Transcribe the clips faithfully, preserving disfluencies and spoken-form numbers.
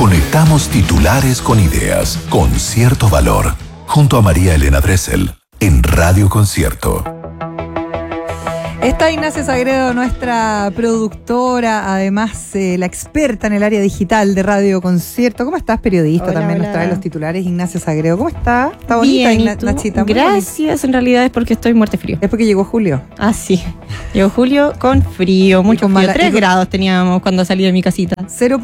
Conectamos titulares con ideas, con cierto valor. Junto a María Elena Dressel, en Radio Concierto. Está Ignacia Sagredo, nuestra productora, además eh, la experta en el área digital de Radio Concierto. ¿Cómo estás, periodista? Hola, También hola. nos trae los titulares. Ignacia Sagredo, ¿cómo está? ¿Está bonita, Bien, Igna- ¿y tú? Nachita? Muy Gracias, bonita. en realidad es porque estoy muerte frío. Es porque llegó Julio. Ah, sí. Llegó Julio con frío, mucho con frío. mala- Tres y con- grados teníamos cuando salí de mi casita. cero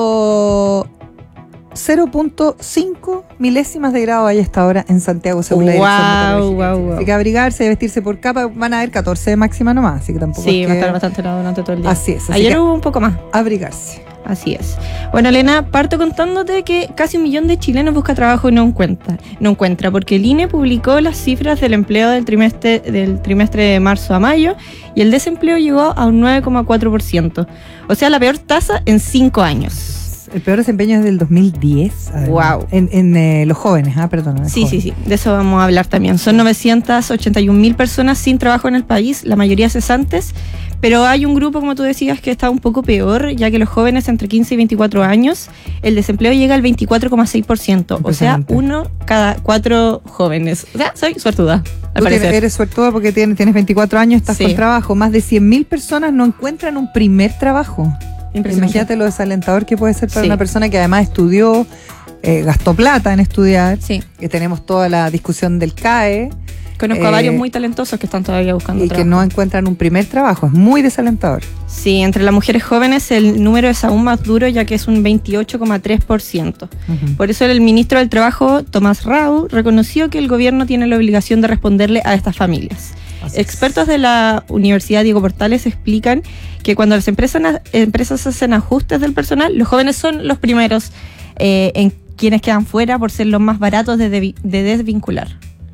punto cinco milésimas de grado hay hasta ahora en Santiago, según la Dirección Guau, Meteorológica. guau, guau. Hay que abrigarse y vestirse por capa. Van a haber catorce de máxima nomás, así que tampoco Sí, es va a que estar bastante helado durante todo el día. Así es, así Ayer que- hubo un poco más. abrigarse. Así es. Bueno, Elena, parto contándote que casi un millón de chilenos busca trabajo y no encuentra, no encuentra, porque el I N E publicó las cifras del empleo del trimestre, del trimestre de marzo a mayo y el desempleo llegó a un nueve coma cuatro por ciento. O sea, la peor tasa en cinco años. El peor desempeño es del dos mil diez. además. Guau. En, en eh, los jóvenes, ah, perdón. los Sí, sí, jóvenes. sí, de eso vamos a hablar también. Son novecientas ochenta y un mil personas sin trabajo en el país, la mayoría cesantes, pero hay un grupo, como tú decías, que está un poco peor, ya que los jóvenes entre quince y veinticuatro años, el desempleo llega al veinticuatro coma seis por ciento, o sea, Impresionante. uno cada cuatro jóvenes. O sea, soy suertuda, al Tú tienes- parecer. eres suertuda porque tienes, tienes veinticuatro años, estás Sí. con trabajo. Más de cien mil personas no encuentran un primer trabajo. Impresionante. Imagínate lo desalentador que puede ser para Sí. una persona que además estudió, eh, gastó plata en estudiar. Sí, Que tenemos toda la discusión del C A E conozco Eh, a varios muy talentosos que están todavía buscando y que trabajo. no encuentran un primer trabajo. Es muy desalentador. Sí, entre las mujeres jóvenes el número es aún más duro, ya que es un veintiocho coma tres por ciento. Ujú. Por eso el ministro del Trabajo, Tomás Rau, reconoció que el gobierno tiene la obligación de responderle a estas familias. Así es. Expertos de la Universidad Diego Portales explican que cuando las empresas, empresas hacen ajustes del personal, los jóvenes son los primeros eh, en quienes quedan fuera por ser los más baratos de, devi- de desvincular.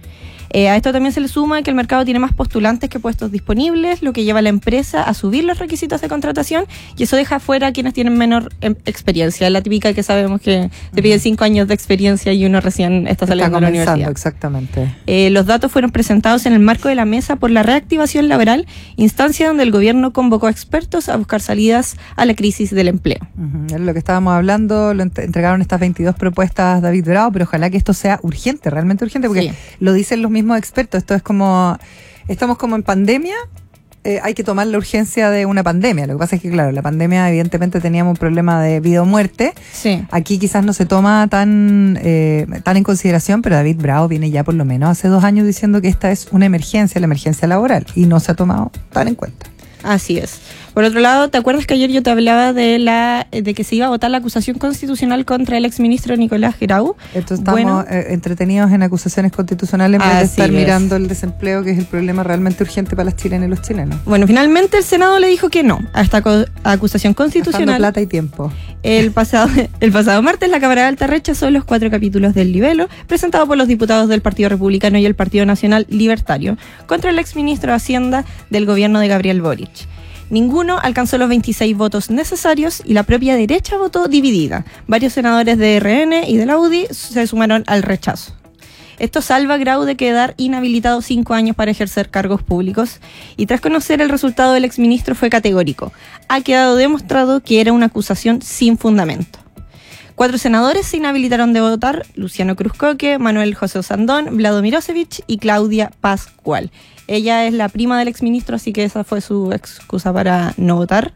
Eh, a esto también se le suma que el mercado tiene más postulantes que puestos disponibles, lo que lleva a la empresa a subir los requisitos de contratación y eso deja fuera a quienes tienen menor em, experiencia. Es la típica que sabemos que te piden cinco años de experiencia y uno recién está Está saliendo de la comenzando, universidad. exactamente. Eh, los datos fueron presentados en el marco de la Mesa por la Reactivación Laboral, instancia donde el gobierno convocó a expertos a buscar salidas a la crisis del empleo. Ujú. Es lo que estábamos hablando, lo ent- entregaron estas veintidós propuestas David Bravo, pero ojalá que esto sea urgente, realmente urgente, porque Sí. lo dicen los mismos expertos. Esto es como, estamos como en pandemia, eh, hay que tomar la urgencia de una pandemia. Lo que pasa es que, claro, la pandemia evidentemente teníamos un problema de vida o muerte. Sí. Aquí quizás no se toma tan, eh, tan en consideración, pero David Bravo viene ya por lo menos hace dos años diciendo que esta es una emergencia, la emergencia laboral, y no se ha tomado tan en cuenta. Así es. Por otro lado, ¿te acuerdas que ayer yo te hablaba de la de que se iba a votar la acusación constitucional contra el exministro Nicolás Grau? Entonces estamos Bueno. eh, entretenidos en acusaciones constitucionales en vez de Así estar es. mirando el desempleo, que es el problema realmente urgente para las chilenas y los chilenos. Bueno, finalmente el Senado le dijo que no a esta co- acusación Gastando constitucional. plata y tiempo. El pasado, el pasado martes, la Cámara Alta rechazó los cuatro capítulos del libelo presentado por los diputados del Partido Republicano y el Partido Nacional Libertario contra el exministro de Hacienda del gobierno de Gabriel Boric. Ninguno alcanzó los veintiséis votos necesarios y la propia derecha votó dividida. Varios senadores de R N y de la U D I se sumaron al rechazo. Esto salva a Grau de quedar inhabilitado cinco años para ejercer cargos públicos y tras conocer el resultado del exministro fue categórico. Ha quedado demostrado que era una acusación sin fundamento. Cuatro senadores se inhabilitaron de votar: Luciano Cruzcoque, Manuel José Osandón, Vlado Mirosevich y Claudia Pascual. Ella es la prima del exministro, así que esa fue su excusa para no votar.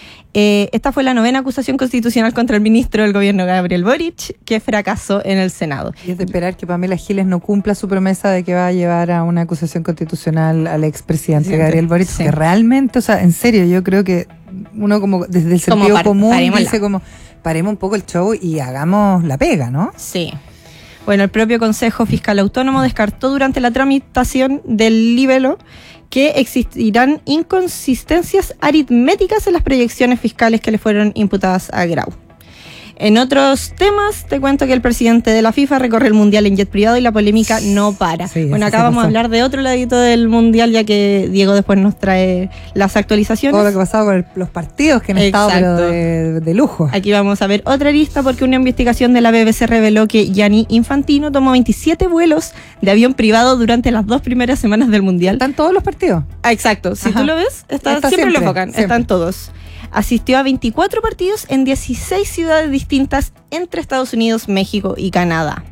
Eh, esta fue la novena acusación constitucional contra el ministro del gobierno Gabriel Boric, que fracasó en el Senado. Y es de esperar que Pamela Giles no cumpla su promesa de que va a llevar a una acusación constitucional al expresidente Sí, Gabriel Boric, sí. que realmente, o sea, en serio, yo creo que uno como desde el Como sentido par- común parémosla. dice como, paremos un poco el show y hagamos la pega, ¿no? Sí. Bueno, el propio Consejo Fiscal Autónomo descartó durante la tramitación del libelo que existirán inconsistencias aritméticas en las proyecciones fiscales que le fueron imputadas a Grau. En otros temas, te cuento que el presidente de la FIFA recorre el Mundial en jet privado y la polémica no para. Sí, bueno, eso acá se vamos a pasó. hablar de otro ladito del Mundial, ya que Diego después nos trae las actualizaciones. Todo lo que ha pasado con el- los partidos que han estado pero Exacto. de, de lujo. Aquí vamos a ver otra lista porque una investigación de la B B C reveló que Gianni Infantino tomó veintisiete vuelos de avión privado durante las dos primeras semanas del Mundial. Están todos los partidos. Ah, exacto. Si Ajá. tú lo ves, está, Está siempre, lo siempre, enfocan. siempre. Están todos. asistió a veinticuatro partidos en dieciséis ciudades distintas entre Estados Unidos, México y Canadá.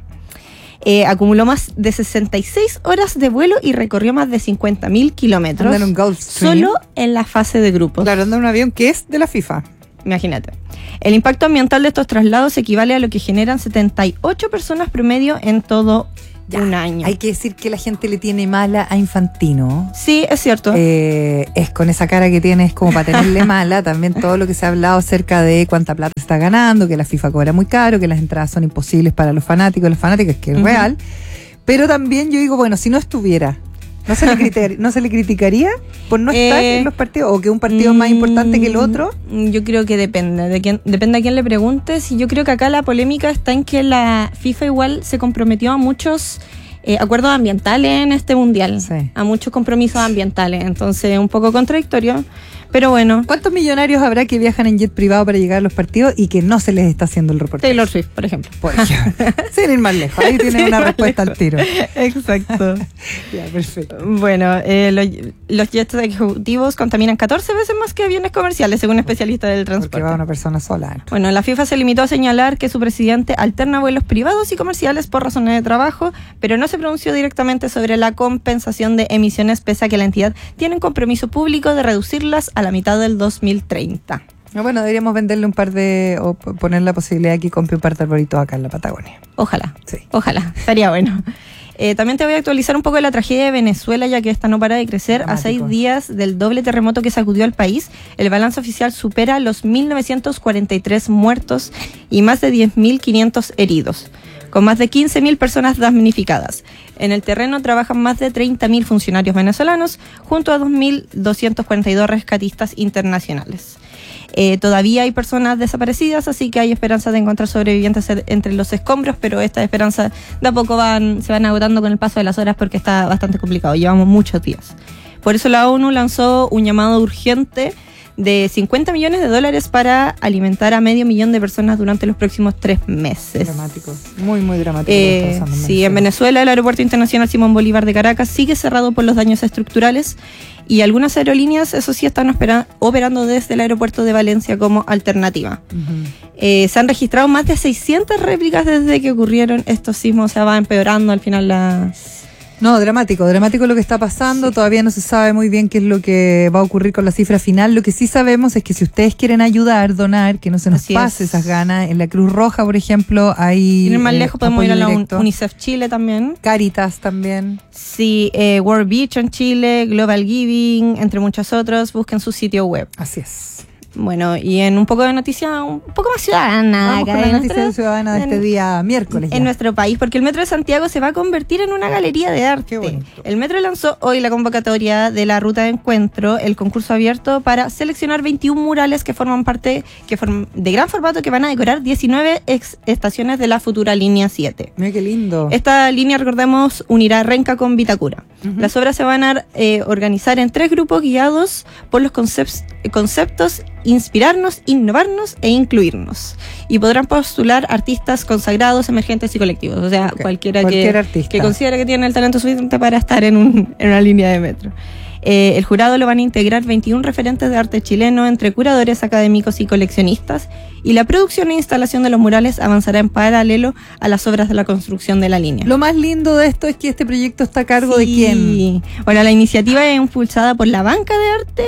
Eh, acumuló más de sesenta y seis horas de vuelo y recorrió más de cincuenta mil kilómetros. Anda en un Gulfstream. Solo en la fase de grupos. Claro, anda en un avión que es de la FIFA. Imagínate. El impacto ambiental de estos traslados equivale a lo que generan setenta y ocho personas promedio en todo Ya, un año. Hay que decir que la gente le tiene mala a Infantino. Sí, es cierto. Eh, es con esa cara que tiene, es como para tenerle mala. También todo lo que se ha hablado acerca de cuánta plata está ganando, que la FIFA cobra muy caro, que las entradas son imposibles para los fanáticos, los fanáticos, que es Uh-huh. real. Pero también yo digo, bueno, si no estuviera, ¿no se le, criticar- ¿no se le criticaría por no estar Eh, en los partidos? ¿O que un partido es más importante que el otro? Mm, Yo creo que depende, de quién, depende a quién le preguntes. Y yo creo que acá la polémica está en que la FIFA igual se comprometió a muchos eh, acuerdos ambientales en este mundial, Sí. a muchos compromisos ambientales. Entonces, un poco contradictorio, pero bueno. ¿Cuántos millonarios habrá que viajan en jet privado para llegar a los partidos y que no se les está haciendo el reportaje? Taylor Swift, por ejemplo. Por ejemplo. Sin ir más lejos. Ahí tiene Sin ir una más respuesta lejos. al tiro. Exacto. Ya, perfecto. Bueno, eh, lo- los jets ejecutivos contaminan catorce veces más que aviones comerciales, según especialistas del Porque transporte. va una persona sola. Bueno, la FIFA se limitó a señalar que su presidente alterna vuelos privados y comerciales por razones de trabajo, pero no se pronunció directamente sobre la compensación de emisiones, pese a que la entidad tiene un compromiso público de reducirlas a la mitad del dos mil treinta. Ah, bueno, deberíamos venderle un par de, o p- poner la posibilidad de que compre un par de arbolitos acá en la Patagonia. Ojalá, Sí. ojalá, estaría bueno. Eh, también te voy a actualizar un poco de la tragedia de Venezuela, ya que esta no para de crecer. A seis Dramático. días del doble terremoto que sacudió al país, el balance oficial supera los mil novecientos cuarenta y tres muertos y más de diez mil quinientos heridos, con más de quince mil personas damnificadas. En el terreno trabajan más de treinta mil funcionarios venezolanos, junto a dos mil doscientos cuarenta y dos rescatistas internacionales. Eh, todavía hay personas desaparecidas, así que hay esperanza de encontrar sobrevivientes e- entre los escombros, pero estas esperanzas de a poco van, se van agotando con el paso de las horas porque está bastante complicado, llevamos muchos días. Por eso la ONU lanzó un llamado urgente de cincuenta millones de dólares para alimentar a medio millón de personas durante los próximos tres meses. Dramático. Muy, muy dramático. lo que Eh, está pasando sí, en Venezuela el aeropuerto internacional Simón Bolívar de Caracas sigue cerrado por los daños estructurales y algunas aerolíneas, eso sí, están opera- operando desde el aeropuerto de Valencia como alternativa. Ujú. Eh, se han registrado más de seiscientas réplicas desde que ocurrieron estos sismos, o sea, va empeorando al final la... No, dramático, dramático lo que está pasando. Sí. Todavía no se sabe muy bien qué es lo que va a ocurrir con la cifra final. Lo que sí sabemos es que si ustedes quieren ayudar, donar, que no se nos Así pase es. esas ganas. En la Cruz Roja, por ejemplo, hay Sin ir más eh, lejos podemos ir a apoyo la Un- directo. UNICEF Chile también. Caritas también. Sí, eh, World Beach en Chile, Global Giving, entre muchos otros. Busquen su sitio web. Así es. Bueno, y en un poco de noticia, un poco más ciudadana. Vamos acá con de la noticia nuestra- de ciudadana de en- este día miércoles. ya. En nuestro país, porque el Metro de Santiago se va a convertir en una galería de arte. Qué bonito. El Metro lanzó hoy la convocatoria de la Ruta de Encuentro, el concurso abierto para seleccionar veintiún murales que forman parte que form- de gran formato que van a decorar diecinueve ex- estaciones de la futura línea siete. Mira qué lindo. Esta línea, recordemos, unirá Renca con Vitacura. Las obras se van a eh, organizar en tres grupos guiados por los conceps- conceptos inspirarnos, innovarnos e incluirnos. Y podrán postular artistas consagrados, emergentes y colectivos. O sea, Ok, cualquiera cualquier que, artista. que considere que tiene el talento suficiente para estar en, un, en una línea de metro. Eh, el jurado lo van a integrar veintiún referentes de arte chileno entre curadores, académicos y coleccionistas, y la producción e instalación de los murales avanzará en paralelo a las obras de la construcción de la línea. Lo más lindo de esto es que este proyecto está a cargo de Sí. quién. Bueno, la iniciativa es impulsada por la Banca de Arte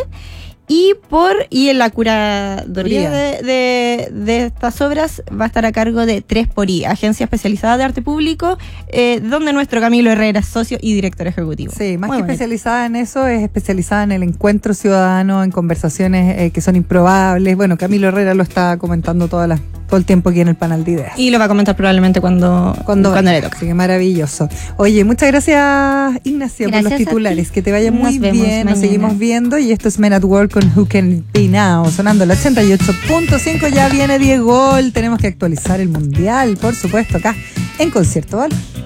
y por y en la curaduría de, de, de estas obras va a estar a cargo de tres por I, Agencia Especializada de Arte Público, eh, donde nuestro Camilo Herrera es socio y director ejecutivo. Sí, más Muy que bonito. especializada en eso, es especializada en el encuentro ciudadano, en conversaciones eh, que son improbables. Bueno, Camilo Herrera lo está comentando todas las, todo el tiempo aquí en el panel de ideas. Y lo va a comentar probablemente cuando, Cuando, cuando le venga. toque. Así que maravilloso. Oye, muchas gracias, Ignacia, por Gracias los a titulares. ti. Que te vaya Nos muy vemos bien. Nos mañana. seguimos viendo. Y esto es Men at Work con Who Can It Be Now. Sonando el ochenta y ocho punto cinco. Ya viene Diego. Tenemos que actualizar el mundial, por supuesto, acá en Concierto Valor.